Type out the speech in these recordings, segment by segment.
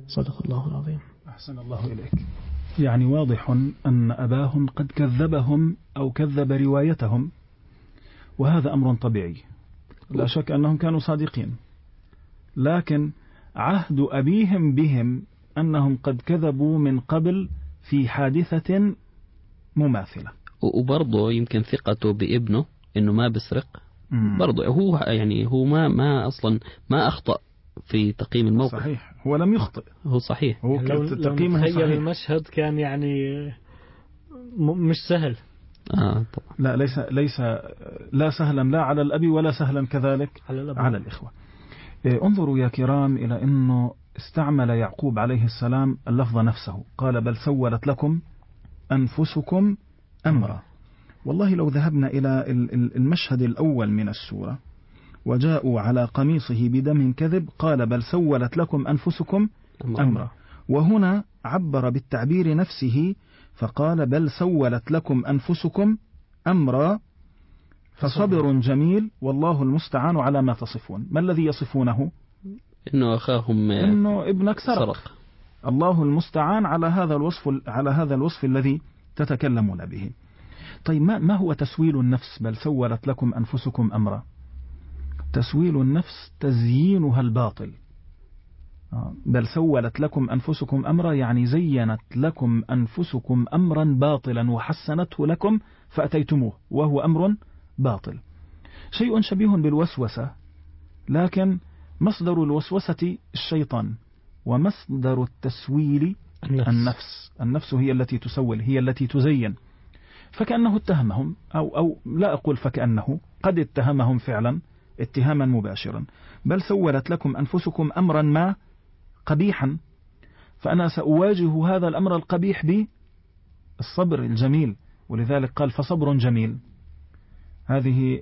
صدق الله العظيم. أحسن الله إليك. يعني واضح أن أباهم قد كذبهم أو كذب روايتهم، وهذا أمر طبيعي، لا شك أنهم كانوا صادقين، لكن عهد أبيهم بهم أنهم قد كذبوا من قبل في حادثة مماثلة. وبرضه يمكن ثقته بابنه إنه ما بسرق، برضه هو يعني هو ما أصلا ما أخطأ في تقييم الموقف. صحيح، هو لم يخطئ، هو صحيح. هو لو تقييمه صحيح. المشهد كان يعني مش سهل. طبعا. لا، ليس لا سهلا لا على الأب ولا سهلا كذلك على الإخوة. انظروا يا كرام إلى أنه استعمل يعقوب عليه السلام اللفظ نفسه، قال بل سولت لكم أنفسكم أمرا. والله لو ذهبنا إلى المشهد الأول من السورة وجاءوا على قميصه بدم كذب، قال بل سولت لكم أنفسكم أمرا، وهنا عبر بالتعبير نفسه فقال بل سولت لكم أنفسكم أمرا فصبر جميل والله المستعان على ما تصفون. ما الذي يصفونه؟ إنه أخاهم إنه ابنك سرق. الله المستعان على هذا الوصف الذي تتكلمون به. طيب ما هو تسويل النفس بل سولت لكم أنفسكم أمرا؟ تسويل النفس تزيينها الباطل. بل سولت لكم أنفسكم أمرا يعني زينت لكم أنفسكم أمرا باطلا وحسنته لكم فأتيتموه وهو أمر باطل. شيء شبيه بالوسوسة، لكن مصدر الوسوسة الشيطان، ومصدر التسويل النفس هي التي تسول، هي التي تزين. فكأنه اتهمهم أو لا أقول فكأنه، قد اتهمهم فعلا اتهاما مباشرا. بل سولت لكم أنفسكم أمرا ما قبيحا، فأنا سأواجه هذا الأمر القبيح بالصبر الجميل، ولذلك قال فصبر جميل. هذه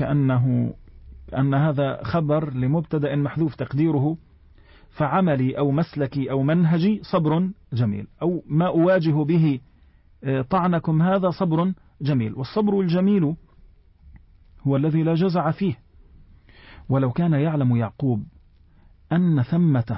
أن هذا خبر لمبتدأ محذوف تقديره فعملي أو مسلكي أو منهجي صبر جميل، أو ما أواجه به طعنكم هذا صبر جميل. والصبر الجميل هو الذي لا جزع فيه. ولو كان يعلم يعقوب أن ثمة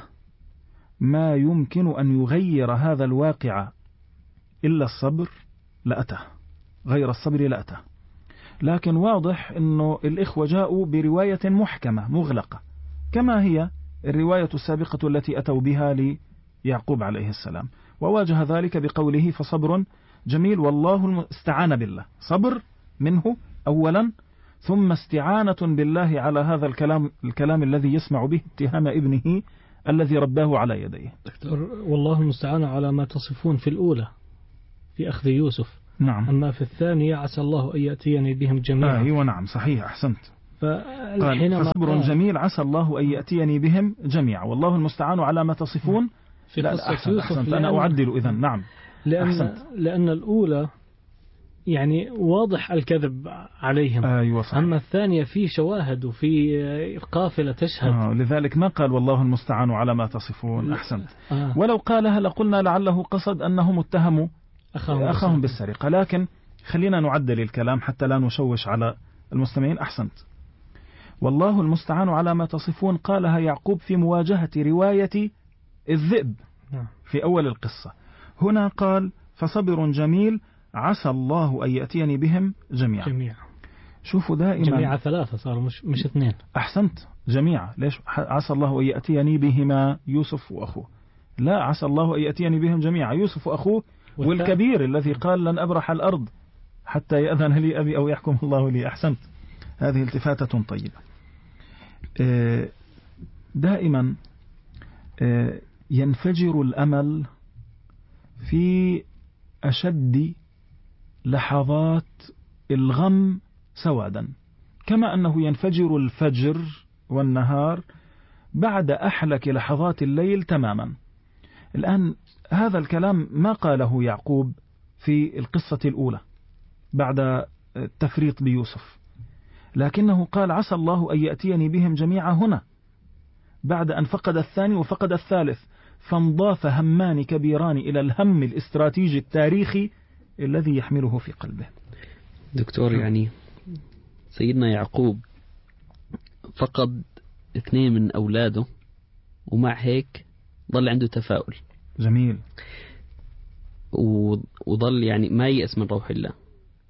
ما يمكن أن يغير هذا الواقع إلا الصبر لأته، غير الصبر لأته. لكن واضح أنه الإخوة جاءوا برواية محكمة مغلقة كما هي الرواية السابقة التي أتوا بها ليعقوب عليه السلام، وواجه ذلك بقوله فصبر جميل والله استعان بالله. صبر منه أولا، ثم استعانة بالله على هذا الكلام الذي يسمع به اتهام ابنه الذي رباه على يديه. دكتور، والله المستعان على ما تصفون في الأولى في أخذ يوسف. نعم. أما في الثانية عسى الله أن يأتيني بهم جميعا. أيوة نعم صحيح أحسنت. قال فصبر جميل عسى الله أن يأتيني بهم جميعا والله المستعان على ما تصفون. في قصة يوسف أنا أعدل إذن. نعم لأن الأولى يعني واضح الكذب عليهم. أيوة صحيح. أما الثانية في شواهد وفي قافلة تشهد. لذلك ما قال والله المستعان على ما تصفون. أحسنت. ولو قالها لقلنا لعله قصد أنهم اتهموا أخاهم بالسرقة، لكن خلينا نعدل الكلام حتى لا نشوش على المستمعين. أحسنت. والله المستعان على ما تصفون قالها يعقوب في مواجهة رواية الذئب في أول القصة. هنا قال فصبر جميل عسى الله أن يأتيني بهم جميعا. شوفوا دائما جميعا ثلاثة صار مش اثنين. أحسنت. جميعا. ليش عسى الله أن يأتيني بهما يوسف وأخوه؟ لا، عسى الله أن يأتيني بهم جميعا يوسف وأخوه والكبير الذي قال لن أبرح الأرض حتى يأذن لي أبي أو يحكم الله لي. أحسنت. هذه التفاتة طيبة. دائما ينفجر الأمل في أشد لحظات الغم سوادا، كما أنه ينفجر الفجر والنهار بعد أحلك لحظات الليل تماما. الآن هذا الكلام ما قاله يعقوب في القصة الأولى بعد التفريط بيوسف، لكنه قال عسى الله أن يأتيني بهم جميعا هنا بعد أن فقد الثاني وفقد الثالث، فانضاف همان كبيران إلى الهم الاستراتيجي التاريخي الذي يحمله في قلبه. دكتور، يعني سيدنا يعقوب فقد 2 من أولاده، ومع هيك ظل عنده تفاؤل. جميل. وظل يعني ما ييأس من روح الله.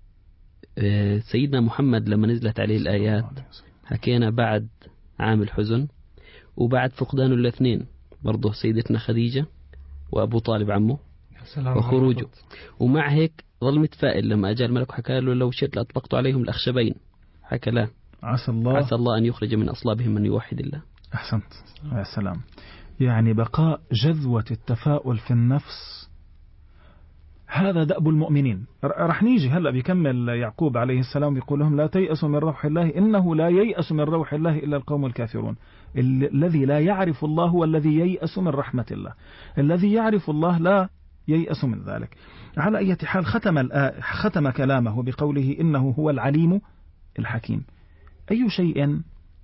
سيدنا محمد لما نزلت عليه الآيات حكينا بعد عام الحزن وبعد فقدانه الاثنين برضه سيدتنا خديجة وأبو طالب عمه وخروجه، ومع هيك ظل متفائل لما أجا الملك وحكى له لو شئت لأطلقت عليهم الأخشبين، حكى لا، عسى الله أن يخرج من أصلابهم من يوحد الله. أحسنت يا سلام. يعني بقاء جذوة التفاؤل في النفس هذا دأب المؤمنين. رح نيجي هلأ بيكمل يعقوب عليه السلام يقول لهم لا تيأسوا من روح الله إنه لا ييأس من روح الله إلا القوم الكافرون. الذي لا يعرف الله هو الذي ييأس من رحمة الله، الذي يعرف الله لا ييأس من ذلك. على أي حال ختم كلامه بقوله إنه هو العليم الحكيم. أي شيء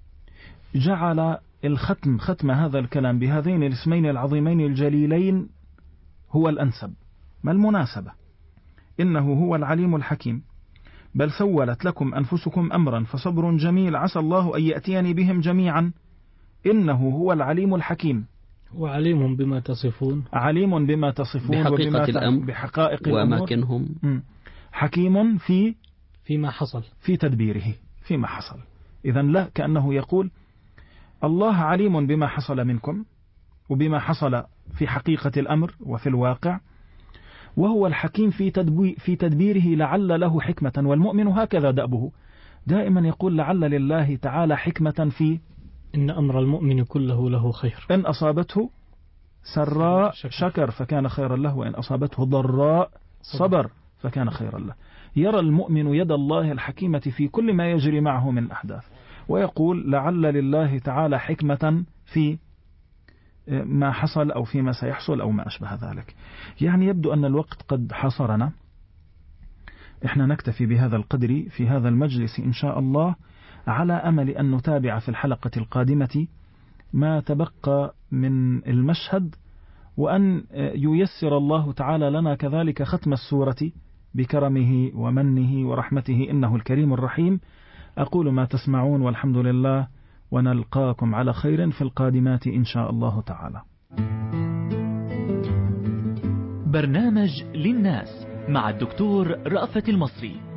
جعل ختم هذا الكلام بهذين الاسمين العظيمين الجليلين هو الأنسب؟ ما المناسبة؟ إنه هو العليم الحكيم، بل سولت لكم أنفسكم أمرا فصبر جميل عسى الله أن يأتيني بهم جميعا إنه هو العليم الحكيم. وعليم بما تصفون، عليم بما تصفون بحقيقة الأمر بحقائق وأماكنهم، حكيم فيما حصل، في تدبيره فيما حصل. إذن لا، كأنه يقول الله عليم بما حصل منكم وبما حصل في حقيقة الأمر وفي الواقع، وهو الحكيم في تدبيره لعل له حكمة. والمؤمن هكذا دأبه، دائما يقول لعل لله تعالى حكمة في إن أمر المؤمن كله له خير، إن أصابته سراء شكر فكان خيرا له، وإن أصابته ضراء صبر فكان خيرا له. يرى المؤمن يد الله الحكيمة في كل ما يجري معه من أحداث، ويقول لعل لله تعالى حكمة في ما حصل أو فيما سيحصل أو ما أشبه ذلك. يعني يبدو أن الوقت قد حصرنا، إحنا نكتفي بهذا القدر في هذا المجلس إن شاء الله، على أمل أن نتابع في الحلقة القادمة ما تبقى من المشهد، وأن ييسر الله تعالى لنا كذلك ختم السورة بكرمه ومنه ورحمته إنه الكريم الرحيم. أقول ما تسمعون والحمد لله، ونلقاكم على خير في القادمات إن شاء الله تعالى. برنامج للناس مع الدكتور رأفت المصري.